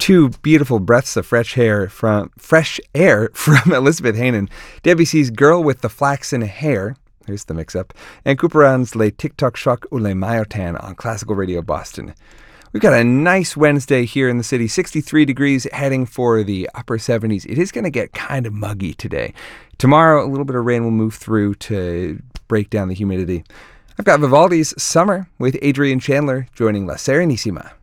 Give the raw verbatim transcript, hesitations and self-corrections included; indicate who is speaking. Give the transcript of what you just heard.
Speaker 1: Two beautiful breaths of fresh air from fresh air from Elizabeth Hainan, Debussy's Girl with the Flaxen Hair, here's the mix-up, and Couperin's Les TikTok Choc ou Les Maillotin on Classical Radio Boston. We've got a nice Wednesday here in the city, sixty-three degrees, heading for the upper seventies. It is going to get kind of muggy today. Tomorrow, a little bit of rain will move through to break down the humidity. I've got Vivaldi's Summer with Adrian Chandler joining La Serenissima.